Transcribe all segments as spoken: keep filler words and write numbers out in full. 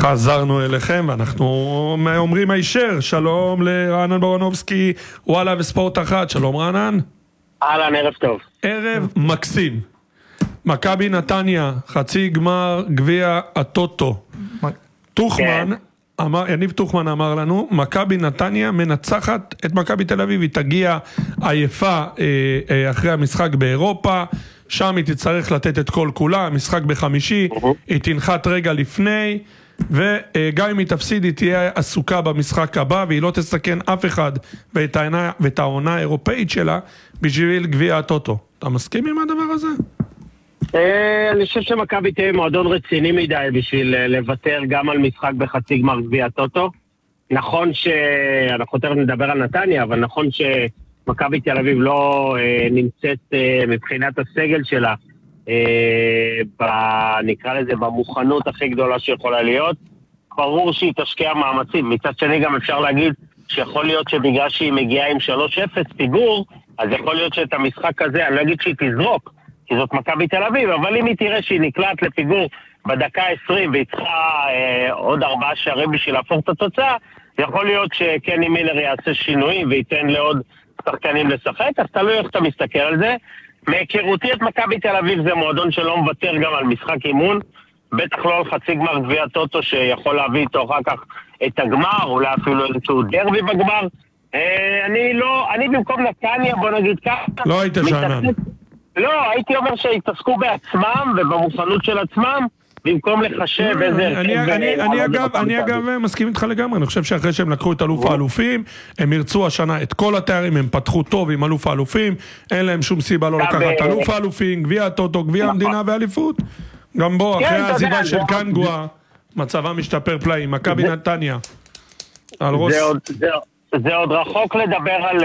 חזרנו אליכם ואנחנו אומרים הישר, שלום לרענן ברנובסקי, וואלה וספורט אחת, שלום רענן. אהלן, ערב טוב. ערב מקסים. מכבי נתניה, חצי גמר גביע הטוטו. תוכמן, אמר, יניב תוכמן אמר לנו, מכבי נתניה מנצחת את מכבי תל אביב, היא תגיע עייפה אה, אה, אחרי המשחק באירופה, שם היא תצטרך לתת את כל כולה, המשחק בחמישי, היא תנחת רגע לפני, וגם אם היא תפסיד היא תהיה עסוקה במשחק הבא, והיא לא תסכן אף אחד ואת העונה, ואת העונה האירופאית שלה בשביל גביע הטוטו. אתה מסכים עם הדבר הזה? אני חושב שמכבי תהיה מועדון רציני מדי בשביל לוותר גם על משחק בחצי גמר גביע הטוטו. נכון שאנחנו תכף נדבר על נתניה, אבל נכון שמכבי תל אביב לא נמצאת מבחינת הסגל שלה, נקרא לזה במוכנות הכי גדולה שיכולה להיות. ברור שהיא תשקיע מאמצים. מצד שני גם אפשר להגיד שיכול להיות שבגלל שהיא מגיעה עם שלוש אפס פיגור, אז יכול להיות שאת המשחק הזה, אני לא אגיד שהיא תזרוק, כי זאת מכבי תל אביב, אבל אם היא תראה שהיא נקלעת לפיגור בדקה עשרים והיא צריכה אה, עוד ארבעה שערים בשביל להפוך את התוצאה, יכול להיות שקני מילר יעשה שינויים וייתן לעוד שחקנים לשחק, אז תלוי איך אתה מסתכל על זה. מהיכרותי את מכבי תל אביב זה מועדון שלא מוותר גם על משחק אימון, בטח לא על חצי גמר גביע הטוטו שיכול להביא איתו אחר כך את הגמר, אולי אפילו איזשהו דרבי בגמר. אה, אני לא, אני במקום נתניה, בוא נגיד ככה, לא היית שענן. לא, הייתי אומר שהתעסקו בעצמם ובמוכנות של עצמם, במקום לחשב איזה... אני אגב מסכים איתך לגמרי, אני חושב שאחרי שהם לקחו את אלוף האלופים, הם ירצו השנה את כל התארים, הם פתחו טוב עם אלוף האלופים, אין להם שום סיבה לא לקחת אלוף האלופים, גביע הטוטו, גביע המדינה ואליפות. גם בו, אחרי העזיבה של קנגואה, מצבה משתפר פלאים, מכבי נתניה. זה עוד רחוק לדבר על...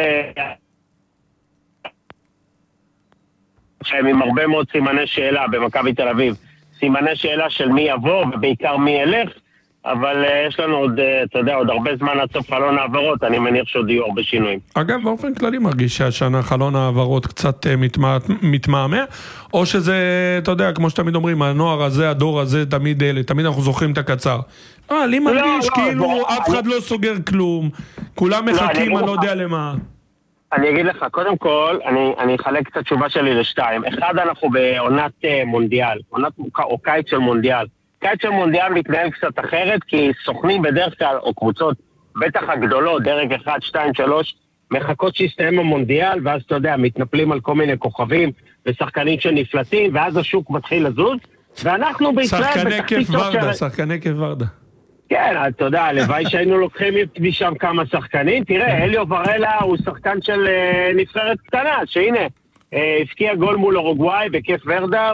שהם עם הרבה מאוד סימני שאלה במכבי תל אביב, סימני שאלה של מי יבוא ובעיקר מי ילך, אבל uh, יש לנו עוד, uh, אתה יודע, עוד הרבה זמן עד סוף חלון העברות, אני מניח שעוד יהיו הרבה שינויים. אגב, באופן כללי מרגיש שהשנה חלון העברות קצת uh, מתמע... מתמעמע, או שזה, אתה יודע, כמו שתמיד אומרים, הנוער הזה, הדור הזה, תמיד אלה, תמיד אנחנו זוכרים את הקצר. אה, לי מרגיש לא, כאילו לא, אף אחד אני... לא סוגר כלום, כולם מחכים, לא, אני לא יודע למה. אני אגיד לך, קודם כל, אני, אני אחלק את התשובה שלי לשתיים. אחד, אנחנו בעונת uh, מונדיאל, עונת או קיץ של מונדיאל. קיץ של מונדיאל מתנהל קצת אחרת, כי סוכנים בדרך כלל, או קבוצות, בטח הגדולות, דרג אחד, שתיים, שלוש, מחכות שיסתיים המונדיאל, ואז אתה יודע, מתנפלים על כל מיני כוכבים, ושחקנים שנפלטים, ואז השוק מתחיל לזוז, ואנחנו בישראל... שחקני כיף ורדה, שחקני כיף ורדה. כן, אתה יודע, הלוואי שהיינו לוקחים משם כמה שחקנים. תראה, אליו ורלה הוא שחקן של uh, נבחרת קטנה, שהנה, uh, הפקיע גול מול אורוגוואי בכיף ורדה,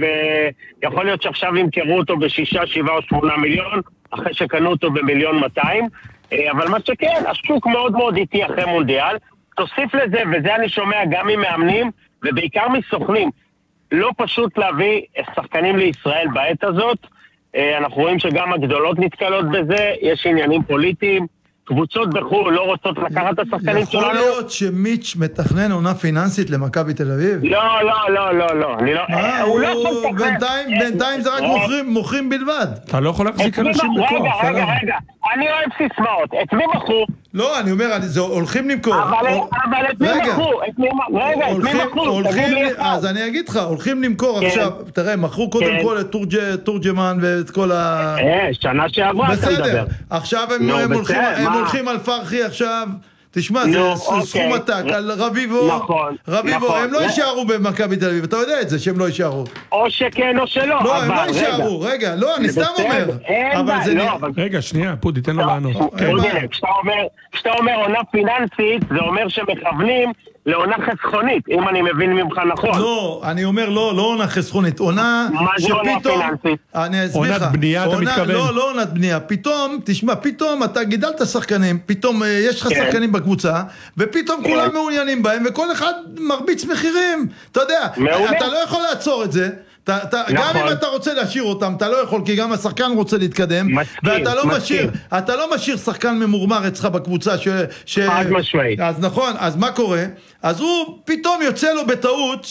ויכול להיות שעכשיו ימכרו אותו בשישה, שבעה או שמונה מיליון, אחרי שקנו אותו במיליון מאתיים, uh, אבל מה שכן, השוק מאוד מאוד איטי אחרי מונדיאל. תוסיף לזה, וזה אני שומע גם ממאמנים, ובעיקר מסוכנים, לא פשוט להביא שחקנים לישראל בעת הזאת, אנחנו רואים שגם הגדולות נתקלות בזה, יש עניינים פוליטיים, קבוצות בחו"ל לא רוצות לקחת את השחקנים שלנו. יכול להיות שמיץ' מתכנן עונה פיננסית למכבי תל אביב? לא, לא, לא, לא, לא. הוא לא יכול לתכנן. בינתיים זה רק מוכרים בלבד. אתה לא יכול להחזיק אנשים בכוח. רגע, רגע, רגע. אני אוהב סיסמאות. את מי בחרו? לא, אני אומר, הולכים למכור. אבל את מי בחרו? רגע, את מי בחרו? אז אני אגיד לך, הולכים למכור עכשיו, תראה, מכרו קודם כל את תורג'מן ואת כל ה... שנה שעברה אתה מדבר. בסדר, עכשיו הם הולכים על פרחי עכשיו, תשמע, זה סכום עתק, על רביבו, רביבו, הם לא יישארו במכבי תל אביב, אתה יודע את זה שהם לא יישארו. או שכן או שלא. לא, הם לא יישארו, רגע, לא, אני סתם אומר. רגע, שנייה, פודי, תן לו לענות. כשאתה אומר עונה פיננסית, זה אומר שמכוונים לעונה חסכונית, אם אני מבין ממך נכון. לא, אני אומר לא, לא עונה חסכונית, עונה שפתאום... עונת בנייה, אתה מתכוון? לא, לא עונת בנייה, פתאום, תשמע, פתאום אתה גידלת שחקנים, פתאום יש לך שחקנים בקבוצה, ופתאום כולם מעוניינים בהם, וכל אחד מרביץ מחירים, אתה יודע, אתה לא יכול לעצור את זה, גם אם אתה רוצה להשאיר אותם, אתה לא יכול, כי גם השחקן רוצה להתקדם, ואתה לא משאיר, אתה לא משאיר שחקן ממורמר אצלך בקבוצה, חד משמעית. אז נכון, אז מה קורה? אז הוא פתאום יוצא לו בטעות,